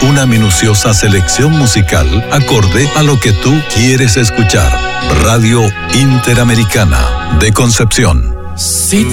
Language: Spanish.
una minuciosa selección musical acorde a lo que tú quieres escuchar. Radio Interamericana de Concepción. Si